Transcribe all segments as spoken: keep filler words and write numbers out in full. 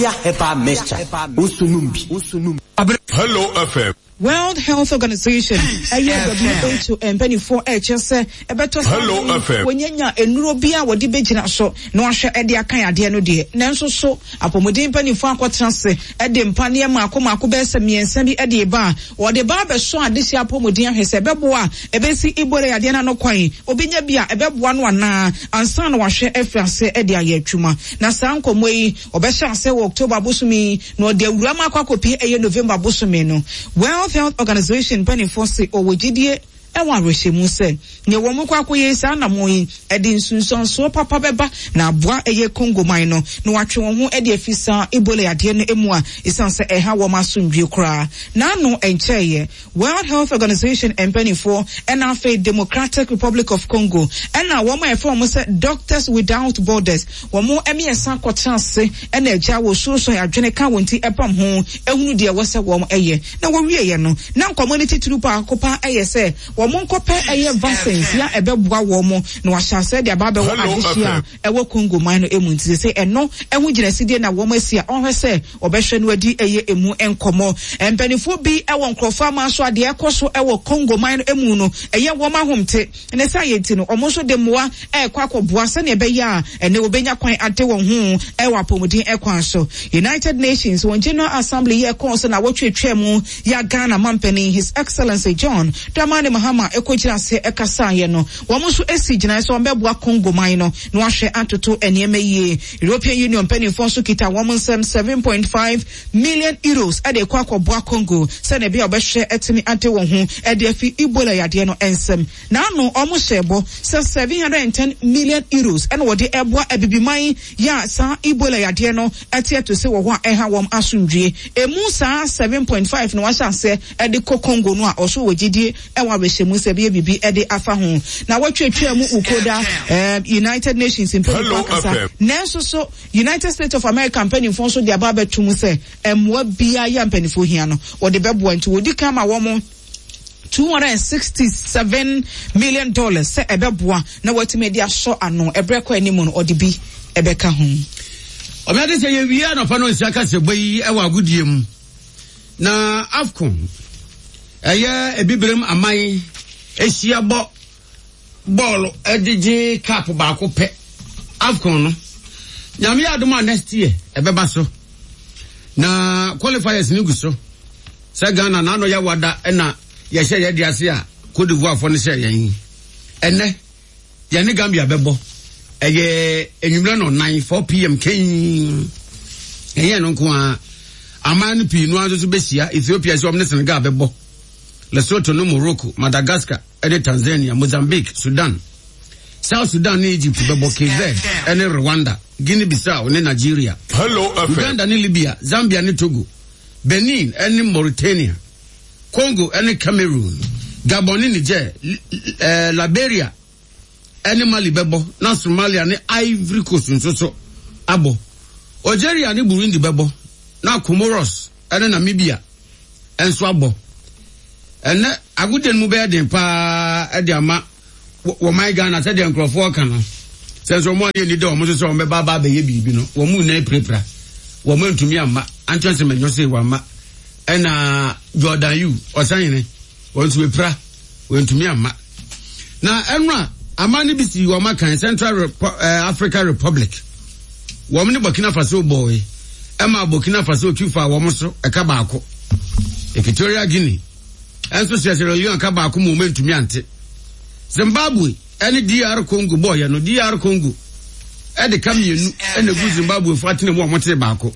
Apia Hepa Mixture. Usunumbi. Usunumbi. Hello F M. World Health Organization W H O and penny for H S A better Hello F M. When yenya enurobia wodi begina so no ahwe ede akan ade no de nanso so apomodin penny for akotranse ede mpane ma akoma akobese miensa bi ede ba wode ba be so ade si apomodin ahwese bebo a ebesi ibore ade na no kwan obinya bia ebeboa no ana ansa na wahwe afiase ede aye atwuma na san komoi obehye ase wo October bosumi no de awura ma akwakopi eye November bosumi no well Health Organization penny for say or wejidie ewa rehemu se ne wo mo kwakoye sa na moyi edi nsunson so papa beba na aboa eye Congo man no no watwe won ho edi afisa Ebola ade no emu a isan se eha wo masundwe kra na no encheye World Health Organization and penny for and afa Democratic Republic of Congo and na wo mo efa mo se Doctors Without Borders wo mo emiesa kwotranse and eja wo so so adwene ka wonti epam ho ehunu de wo se wo mo eye na wo wie ye no na community trupa akopa eye se Womon kope eye vaccines ya ebeboa womo na wahase de ababe wo adehia ewo Congo man no emu nti se eno ehu ginesidie na womo asia onhwese obehwe no adi eye emu enkomo empanifo bi ewo nkrofa ma so ade ekoso ewo Congo man no emu no eye womo ahomte ne sa yenti no omo so de moa ekwa koboa se ne beya ene obenya kwan ate wo hu ewo apomodin ekwan so United Nations won General Assembly ye kon so na wotwetwe mu ya Ghana mampani His Excellency John Dramani Mahama ekojira se ekasa ye no womo so esi gina so mbeboa Congo man no no ahwe atoto eneme ye European Union penny for so kita womo nsem seven point five million euros ade kwa kwaboa Congo se ne bia obehwe etimi ante wo hu ade afi Ebola yade no ensem na no omo shebo se seven hundred ten million euros ene wode eboa abibiman ya sa Ebola yade no ate to se wo ho eha wom asundwe emu sa seven point five no washa se ade ko Congo no a oso wogidie ewa musa bi bibi ede afa ho na watwetwa mu ukoda um, United Nations in Pakistan nanso so United States of America mpanimfo so de aba betum se emwa bia ya mpanimfo hia no wode bebo nti wodi kama wo two hundred sixty-seven million dollars se ebeboa na watime dia so ano ebreko animu no ode bi ebeka ho obade se ye wi na fa no nsiaka se boyi ewa agudie mu na afcon eye ebibrem amai esia bo ball edije cap ba ko pe afcon no nyame adoma next year ebeba so na qualifiers ni guso se Ghana na no ya wada na ye hye ye diase a Cote d'Ivoire fo ne hye yen ene ye ne Gambia bebo eye enwumre no nine four p m ken eye no ko a amani pi no azo so besia Ethiopia so omne Senegal bebo Lesotho no Morocco, Madagascar, ede Tanzania, Mozambique, Sudan, South Sudan, Egypt, bebo K Z, ene Rwanda, Guinea-Bissau, ne Nigeria, Hello, Uganda, ne Libya, Zambia, ne Togo, Benin, ene Mauritania, Congo, ene Cameroon, Gabon, ne Niger, uh, Liberia, ene Mali bebo, na Somalia, ne Ivory Coast, so so, abo, Algeria, ne Burundi bebo, na Comoros, ene Namibia, en so abo. And aguden mu be den pa e de ama wo my Ghana se de nkrofo ka no se so mo ni de o mo so me ba ba be ye bibi no wo mu na prepra wo mo ntumi amma anchen se menyo se wa ma e na Jordan you osanyene wo ntu prepra wo ntumi amma na enra amani bi si wo ma kan Central Repo uh, Africa Republic wo mo ni Burkina Faso boy e ma Burkina Faso twifa wo mo so e ka ba ako Equatorial Guinea enso Sierra Leone ka ba ko momentum ante Zimbabwe ene D R Congo boy no D R Congo e de kam yenu ene gu Zimbabwe fatine mo mote ba ko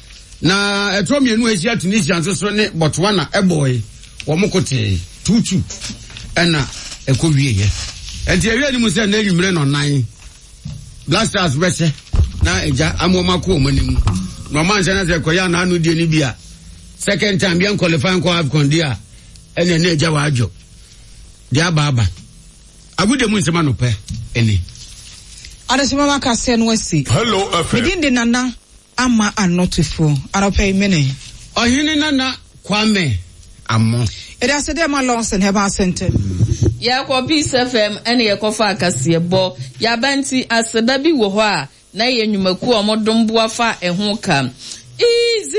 na eto mienu Asia Tunisia nso so ne Botswana e boy wo mokote two two ena e ko wieye enti e wi ni mu se na nwumre no nine Blasters bese na eja amoma ko omanim no man se na se ko ya na anu die ni bia second time bien qualify ko AFCON dia ene ne eja wa ajo dia baba agude mu nsema no pe ene adesima maka se no asi Hello F M midin de nana ama anotifo arope mene ohini nana Kwame amo ede asede ma Lawson Herbal Center ya ko Peace F M ene ye ko fa akase bo ya banti aseda bi wo ho a na ye nwumaku omodomboa fa eho ka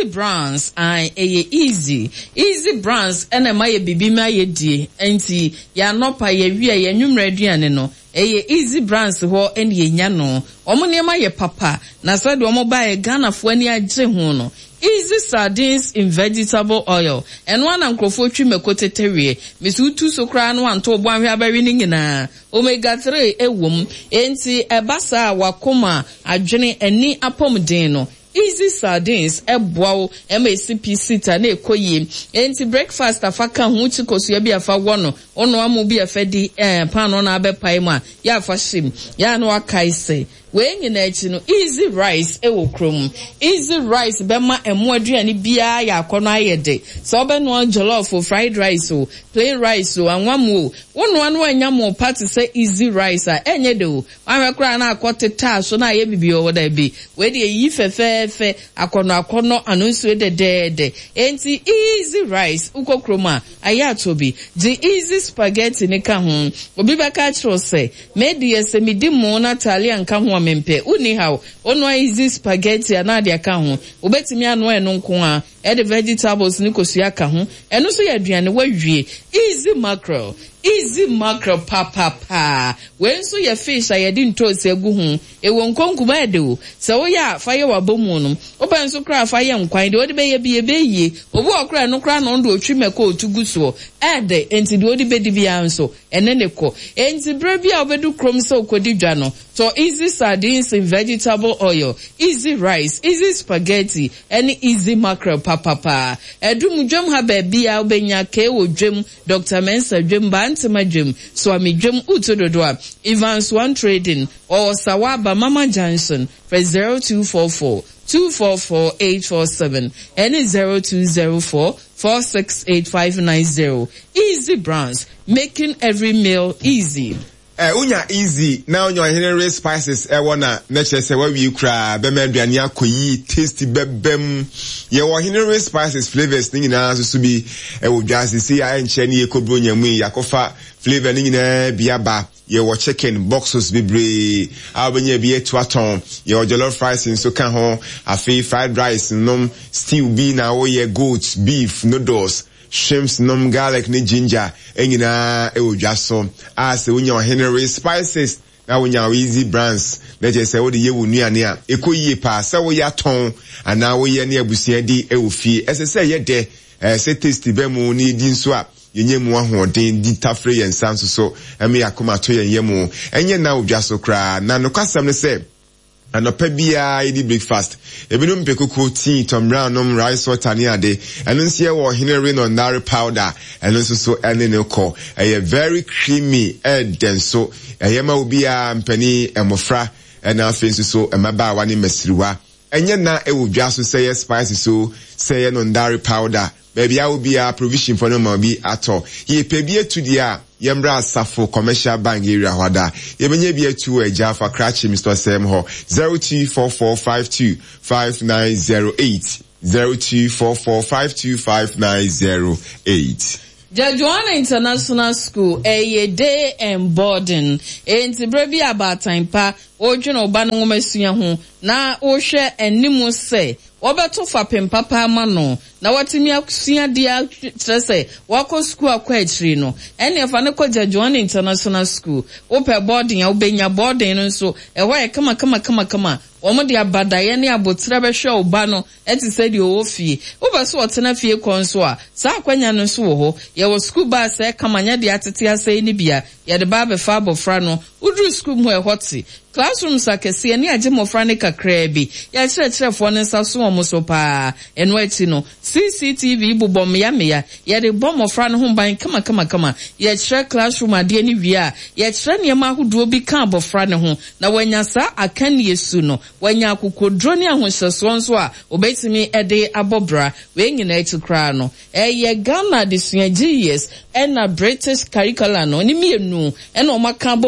Easy Brands I eye easy easy brands ena ma ye bibi ma ye die enti ya nopa ye wi ye nwumra aduane no eye easy brands ho ene ye nya no omo ne ma ye papa na so de omo ba ye Ghana fo ani agye ho no Easy sardines in vegetable oil and one ankrofo twi mekotetewie misu tu so kra no anto bo anhwe abari ni nyina omega three ewom enti ebasa wakoma adwene ani apomden no Easy sardines eboawo M A C P sita na ekoyie enti breakfast afaka hu chikoso ya bi afa wono ono amu bi afedi eh pan na abepai mu a ya afa shim ya no akaise we nyina echi no Easy rice ewo krom Easy rice bema emu aduane bia ya akono ayede so obeno jollof or fried rice o plain rice o anwamu o wono anu anyamo party say Easy rice a enye de o ahwekra na akoteta so na ye bibio woda bi we de yi fefe fe akono akono anunsu de de de enti Easy rice ukokroma ayatobi the Easy spaghetti ne ka ho obi baka chiro say me de yesemidi mo na Italian ka ho mempe uni how ono Easy spaghetti anade aka ho obetimi anu eno nko a e de vegetables ni kosua ka ho eno so ya aduane wawie Easy mackerel Easy mackerel pa pa pa when so your fish I didn't toss egu hu e won konkuma ede o se wo ya fa ye wabomu no oban so kra fa ye nkwan de odi be ye bi e be yi obu okra no kra no ndo otwi meko otugu so ede enti de odi be di bia nso ene ne ko enti bre bia obedu krom se okodi dwa no so Easy sardines in vegetable oil Easy rice Easy spaghetti any Easy mackerel pa pa pa edum dwem ha ba bia obenya ke wo dwem Doctor Mensa dwem ba ntema dwem so ami dwem utododo a Evans One Trading or Sawaba Mama Johnson for zero two four four two four four eight four seven and zero two zero four four six eight five nine zero. Easy Brands, making every meal easy. Eh unya easy na unya Henry spices e wona na chese wa wi kra be me aduane akoyi tasty bebem ye wo Henry spices flavors ni nyina so bi e wo dwase si ya enche ni ekobro nyamu yakofa flavor ni nyina biaba ye wo chicken boxes bibre abenya bi etu aton ye wo jollof rice nso ka ho afi fried rice nom stew bi na wo ye goat beef noodles shrimps nom garlic ni ginger enyina e odwaso as unya Henry spices na unya Easy Brands na je se wo de ye wo nuane a ekoyie pa se wo ya ton ana wo ye ne abusia di e wo fie ese se ye de eh se tasty be mu ni di nso a yenye mu ahoden di tafre yen sanso so eme yakoma to yen yemu enye na odwaso kra na no kwasam ne se anopa bia edi breakfast ebinum pekuku tea tom brown nom rice water ni ade eno nsie wo Henry no nari powder eno nso so ene ne ko eye very creamy and denso eye ma obi a mpani emofra ena afi nso so emaba wa ni masiriwa enye na ewo dwaso say spice so say no nari powder baby I will be a provision for no more be at all ye pebie to dia yembra safo commercial bank area hoda yebenye bia to a Jaffa Cratchy Mister Sam ho zero two four four five two five nine zero eight zero two four four five two five nine zero eight. Jajuana International School a day and boarding enti brebi abatan pa odwena oba no masua ho na o hwe animu se obeto fa pempapa ma no na watimi asua dia trese wako school akwa achiri no ene afa ne ko Jajuana International School ope boarding ya obenya boarding no so eho e kama kama kama kama omo de abadaye ne abotra be hwe oba no eti se de o fie obaso otena fie konso a sa akwanya no so ho ye wo school bus e kama nya de atete ase ni bia ye de ba be fa abofra no udru school mu e hoti classroom sakese ni age mofra ne kakra bi ya kire kire fo ne nsa so omo so pa eno eti no C C T V bubom ya me ya ye de bom mofra no ho ban kama kama kama ye kire classroom ade ni wi a ye kire ne ma hodo bi kan abofra ne ho na wanya sa akan yesu no wanya akokodro ne ahohyeso nso a obetimi ede abobra we nyina eti kra no eye Ghana de suagies ena British curriculum no ni mienu ena o maka bom no mo de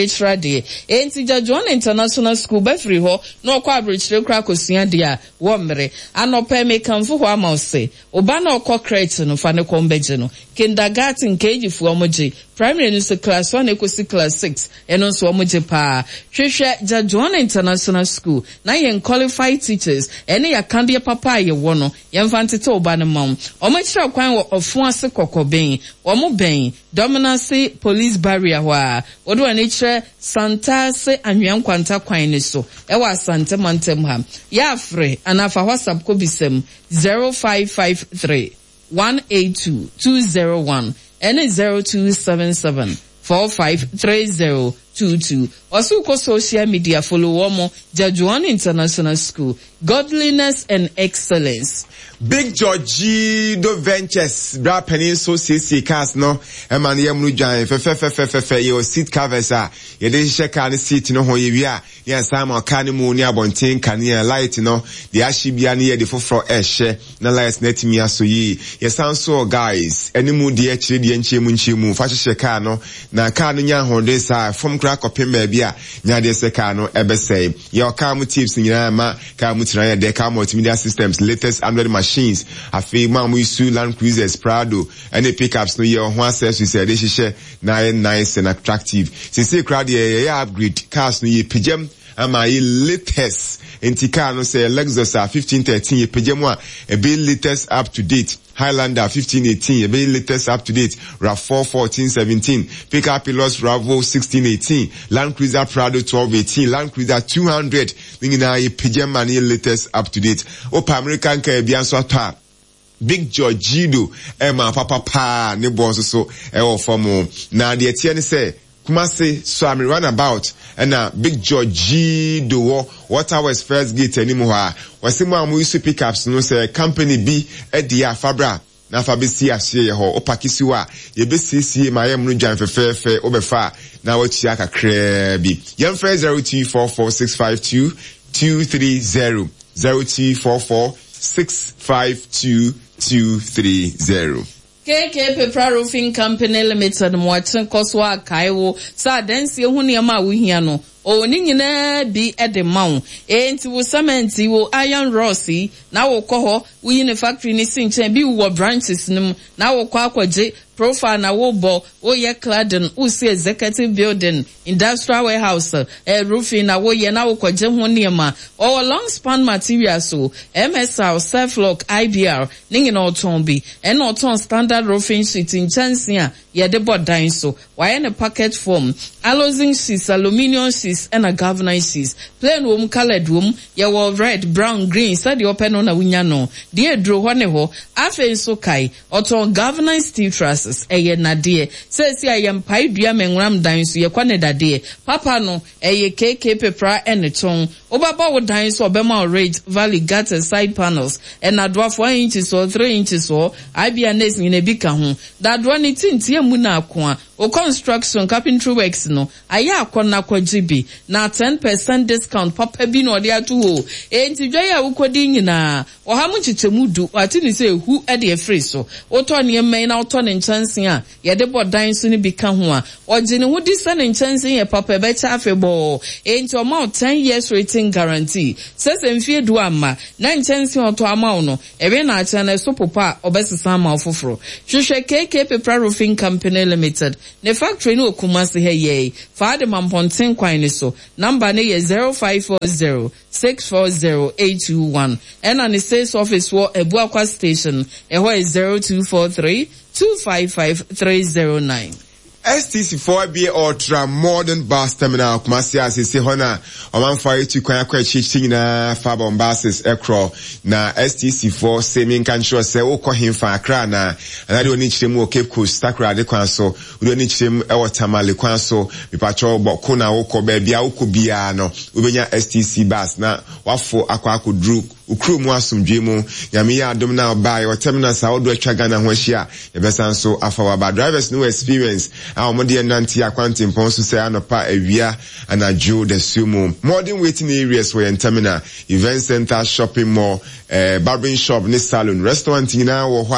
kyerɛkyerɛ deɛ enti Jajuan International School bɛfiri hɔ na ɔkɔ abrɛkyerɛ kora kosua deɛ a wɔmmere anɔpɛ mekamfo hɔ ama ɔse oba na ɔkɔ crate no fa ne kɔmbɛgye no kindergarten kg fu ɔmogye primary no so class one ekosi class six ɛno nso ɔmogye paa hwehwɛ Jajuan International School na yɛn qualified teachers ɛne yɛakandeɛ papa a yɛwɔ no yɛmfa ntete oba no ma ɔmakyerɛ kwan wɔ ɔfo ase kɔkɔbɛn ɔmo bɛn dominance police barrier hɔ a wɔde wɔn kyerɛ santase anwea nkwanta kwan ne so ɛwɔ asante mantem ha yɛafrɛ anafa whatsapp kɔ bisɛm zero five five three one eight two two zero one and zero two seven seven four five three zero two two. Also, social media follow Womo Jajuan International School, Godliness and Excellence. Big Georgido Ventures, Bra Peninsula C C cast no, Emmanuel Mujan, Fefe Fefe Fefe, your seat covers are, you didn't check on the seat no ho you are, yes, I'm a canimunia bontin, cania light no, the ashibiani, the fofro eshe, na lights net me aso ye, yes, sound so guys, any mood the actually the enche munchimu, fashion shekano, na canunya hondesa, from crack up in baby, nya de sekano, ebe say, your camu tips in your ma, camu traya, de camu multimedia systems, latest Android machines, I feel Mamu Su Land Cruisers, Prado, and the pickups no year one says we said this is nine nice and attractive. Since the crowd yeah upgrade cars no ye pigeon and my latest in Ticano say Lexus are fifteen thirteen ye pigeon a bit latest up to date. Highlander fifteen eighteen, a bit latest up to date. RAV four fourteen seventeen, Pickup Pilos Bravo sixteen eighteen, Land Cruiser Prado twelve eighteen, Land Cruiser two hundred, Ningina ye pigeon money latest up to date. Opa American Caribbean Swata. Big Georgido, Emma Papa Pa, ne bonso so, e o formo. Na the etienne say, Kumase, so I'm run about, and now Big Georgido, what hours first gate anymore. Wasimo amu use pickups, no say, company B, Edia Fabra. Na fabisi asye ho opakisiwa ye besi sie mayem no dwan fefefe obefa na watua kakra bi yem frɛ zero two four four six five two two three zero zero two four four six five two two three zero. K K Pepra Roofing Company Limited Mwaten Koswa Kaiwo sa densi hu nneɛma a wohia no o ni nyina bi e de mawo enti wo cement wo iron rossi na wo kɔ hɔ wo yin factory ni sinchen bi wo branches nim na wo kɔ akɔgye profile na wo bo wo ye cladding wo si executive building industrial warehouse eh roofing na wo ye na wo kɔgye ho nneɛma o long span materials so M S R Selflock I B R ni nyina oton bi e na oton standard roofing sheet in chance a ye de bodan so why na packet form alloying sheets aluminium sheets and a galvanized sheets plain room colored room ye wo red brown green said the open on a winya no de dro ho ne ho afen so kai oton galvanized steel trusses eye na de say say I am pai dua mengram dan so ye kwane dade papa no eye K K Pepra and ton obaba wo dan so obema red valley gutter side panels and adwa four inches or three inches or I be a nest in a bika ho that one it tintie mu na akwa o construction carpentry works no aya akona kwa G B na ten percent discount papa bi no de ato ho enti dwa ya ukodi nyina o ha mu chichemu du ati ni say hu e de free so o to ne men na o to ne nchance a ye de bodan so ni bi ka ho a o je ne hu di se ne nchance ye papa be cha afebo enti o ma ten years rating guarantee se se mfie du ama na nchance o to ama no ebe na acha na so popa obesesa ama ofoforo hwehwe K K Pepra Roofing Company Limited ne factory no Kumasi he ye faade mamponten kwan ne so number ne ye zero five four zero six four zero eight two one and on the sales office wo Ebuakwa station e ho is zero two four three two five five three zero nine. S T C four be ultra modern bus terminal Kumasi asese hona omanfa etu kwan akwa chichi na fabon buses ekro na S T C four semi nkancho se ukọ himfa akra na anade oni chirem o Cape Coast takra de kwan so oni chirem e watamale kwan so bipacho boko na ukọ ba bia ukọ bia no ubenya S T C bus na wafo akwa akodru ukru mu asumdwe mu nyame ya adom na obai o terminal sa odo atwa Ghana ho ahia yebesan so afawa ba drivers no experience a omode nanti akwanti mpon so say anopa awia anajo the sumo modern waiting areas for terminal event center shopping mall eh barbering shop ni salon restaurant nyina wo ho a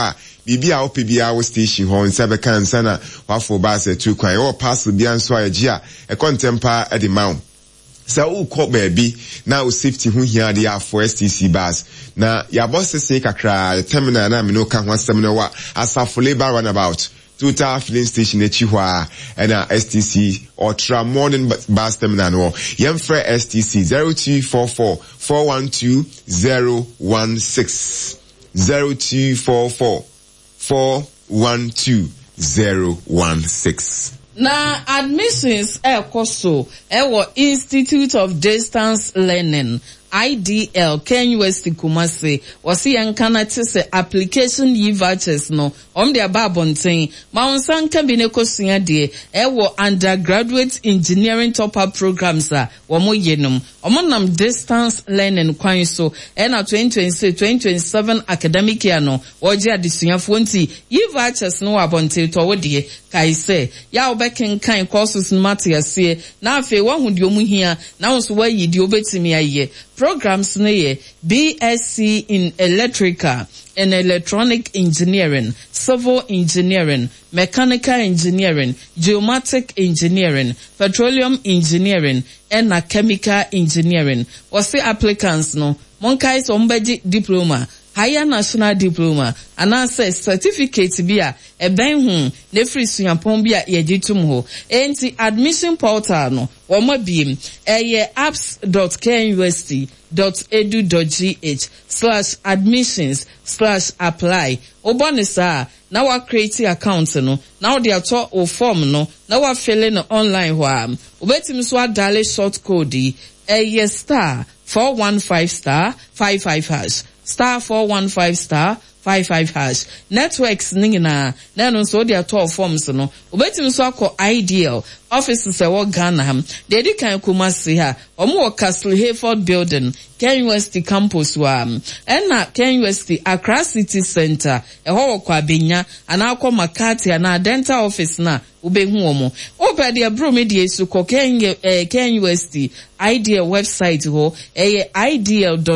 bibi a ope bia wo station ho nsa be kan sana wafo ba se tu kwan wo pass bia nso aye a e contempa e de mawo sa wo ko baabi na o safety ho hia de afo S T C bus na ya boss say kakra terminal na me no ka ho asem no wa asafo labor runabout Total filling station echi hwa and a S T C Ultra Morning Bus Terminal no yemfre S T C zero two four four, four one two zero one six zero two four four, four one two zero one six. Na admissions e koso e wo Institute of Distance Learning I D L Ken University Kumasi wasi yankana tise application ye vouchers no om de ababonten ma onsan kabine kosuya de e wo undergraduate engineering top up programs a wo mo yenum omo nam distance learning kwan so e na twenty twenty-six twenty twenty-seven academic year no wo je adesuafo nti ye vouchers no abonten to wo de kai se ya obeken kan courses matiase na afi wo hu de omu hia na wo so wa yi de obetimi aye programs ne B S c in electrical and electronic engineering, civil engineering, mechanical engineering, geomatic engineering, petroleum engineering, and a chemical engineering. What's the applicants no? Monkai somebody diploma. Higher national diploma and answer certificate bia e ben hu ne free suyampon bia ye gitum ho enti admission portal no wo ma biem eye apps dot k u s t dot e d u dot g h slash admissions slash apply obonisa na wa create account no na wo de ato o form no na wa fill in online ho am obetim so adale short code eye star four one five star five five hash star four one five star five five hash networks ningina na no so dia to forms no obetim so akọ Ideal offices e wo Ghana ham de di kan Kumasi ha omo wo Castle Hayford building Ken University campus wa and na Ken University Accra City Center e ho wo kwa benya ana akọ Makati ana dental office na ubehu omo ope de bro me de su ko Ken Ken University Ideal website ho e ideal